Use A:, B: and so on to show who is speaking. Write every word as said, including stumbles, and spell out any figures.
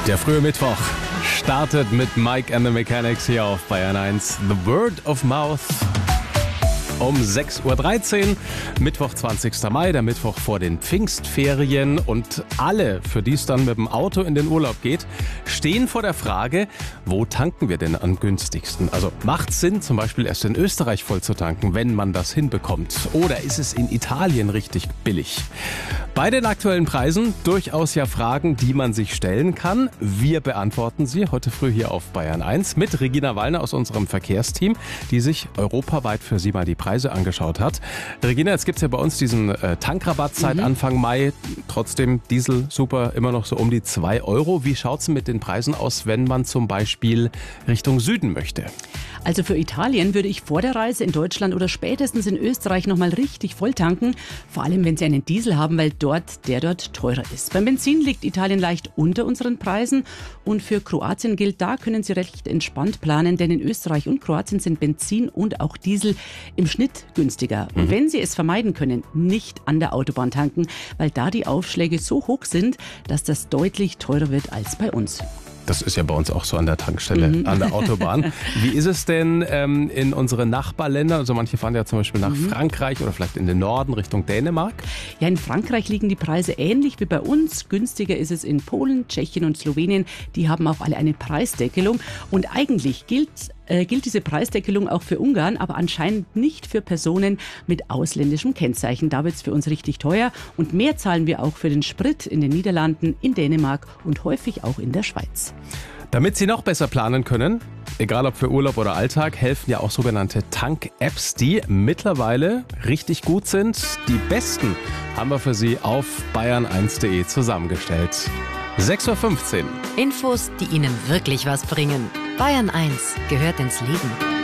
A: Der frühe Mittwoch startet mit Mike and the Mechanics hier auf Bayern eins. The Word of Mouth um sechs Uhr dreizehn, Mittwoch, zwanzigster Mai, der Mittwoch vor den Pfingstferien. Und alle, für die es dann mit dem Auto in den Urlaub geht, stehen vor der Frage, wo tanken wir denn am günstigsten? Also macht es Sinn, zum Beispiel erst in Österreich voll zu tanken, wenn man das hinbekommt? Oder ist es in Italien richtig billig? Bei den aktuellen Preisen durchaus ja Fragen, die man sich stellen kann. Wir beantworten sie heute früh hier auf Bayern eins mit Regina Wallner aus unserem Verkehrsteam, die sich europaweit für Sie mal die Preise angeschaut hat. Regina, jetzt gibt es ja bei uns diesen äh, Tankrabatt seit mhm. Anfang Mai. Trotzdem Diesel super, immer noch so um die zwei Euro. Wie schaut es mit den Preisen aus, wenn man zum Beispiel Richtung Süden möchte?
B: Also für Italien würde ich vor der Reise in Deutschland oder spätestens in Österreich nochmal richtig voll tanken. Vor allem, wenn Sie einen Diesel haben, weil dort der dort teurer ist. Beim Benzin liegt Italien leicht unter unseren Preisen. Und für Kroatien gilt, da können Sie recht entspannt planen, denn in Österreich und Kroatien sind Benzin und auch Diesel im Schnitt günstiger. Und mhm. wenn Sie es vermeiden können, nicht an der Autobahn tanken, weil da die Aufschläge so hoch sind, dass das deutlich teurer wird als bei uns.
A: Das ist ja bei uns auch so an der Tankstelle, mhm. an der Autobahn. Wie ist es denn ähm, in unseren Nachbarländern? Also manche fahren ja zum Beispiel nach mhm. Frankreich oder vielleicht in den Norden Richtung Dänemark.
B: Ja, in Frankreich liegen die Preise ähnlich wie bei uns. Günstiger ist es in Polen, Tschechien und Slowenien. Die haben auch alle eine Preisdeckelung. Und eigentlich gilt äh, gilt diese Preisdeckelung auch für Ungarn, aber anscheinend nicht für Personen mit ausländischem Kennzeichen. Da wird es für uns richtig teuer. Und mehr zahlen wir auch für den Sprit in den Niederlanden, in Dänemark und häufig auch in der Schweiz.
A: Damit Sie noch besser planen können, egal ob für Urlaub oder Alltag, helfen ja auch sogenannte Tank-Apps, die mittlerweile richtig gut sind. Die besten haben wir für Sie auf bayern eins punkt de zusammengestellt. sechs Uhr fünfzehn.
C: Infos, die Ihnen wirklich was bringen. Bayern eins gehört ins Leben.